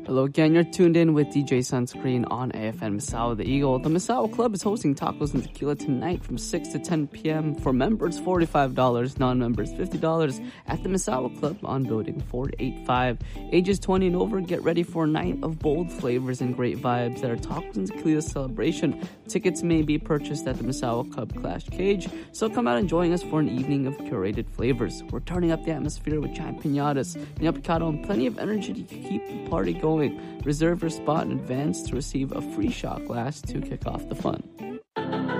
Hello again, you're tuned in with DJ Sunscreen on AFN Misawa the Eagle. The Misawa Club is hosting tacos and tequila tonight from 6 to 10 p.m. For members, $45, non-members, $50 at the Misawa Club on Building 485. Ages 20 and over, get ready for a night of bold flavors and great vibes at our tacos and tequila celebration. Tickets may be purchased at the Misawa Club Clash Cage, so come out and join us for an evening of curated flavors. We're turning up the atmosphere with giant piñatas, piña picado, and plenty of energy to keep the party going. Reserve your spot in advance to receive a free shot glass to kick off the fun.